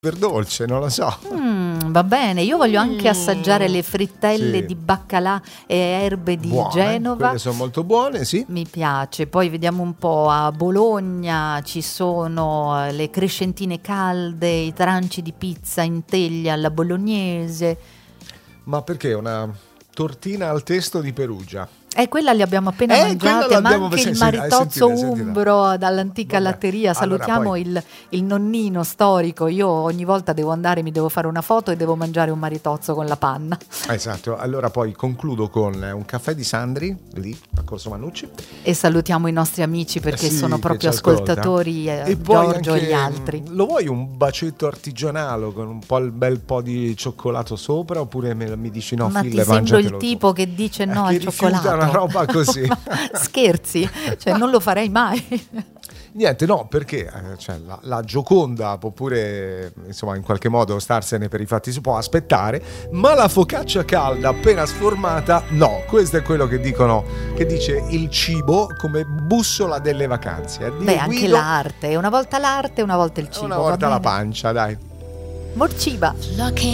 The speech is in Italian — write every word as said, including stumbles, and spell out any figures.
per dolce, non lo so. Mm, va bene, io voglio anche assaggiare le frittelle Sì. di baccalà e erbe di Buone, Genova. quelle sono molto buone, sì. Mi piace. Poi vediamo un po', a Bologna ci sono eh, le crescentine calde, i tranci di pizza in teglia alla bolognese. Ma perché una tortina al testo di Perugia? E quella li abbiamo appena Eh, mangiate, quella ma l'abbiamo- anche sì, il sì, maritozzo sentite, sentite. umbro dall'antica Vabbè. latteria. Allora, Salutiamo poi- il, il nonnino storico. Io ogni volta devo andare, mi devo fare una foto e devo mangiare un maritozzo con la panna. Esatto, allora poi concludo con un caffè di Sandri, lì, a Corso Mannucci. E salutiamo i nostri amici perché Eh sì, sono che proprio ci ascolta. ascoltatori, eh, E poi Giorgio anche, e gli altri. Lo vuoi un bacetto artigianale con un po' il bel po' di cioccolato sopra, oppure me- mi dici no, Ma Phil, ti sembro mangiatelo il tu? tipo che dice no Eh, al che rifiuta cioccolato? una roba così. Scherzi? Cioè non lo farei mai. Niente, no, perché eh, cioè, la, la Gioconda può pure, insomma, in qualche modo starsene per i fatti, si può aspettare, ma la focaccia calda appena sformata, no, questo è quello che dicono, che dice il cibo come bussola delle vacanze. Addio, Beh, anche Guido, l'arte, una volta l'arte, una volta il cibo. una va volta la bene? pancia, dai. Morciba.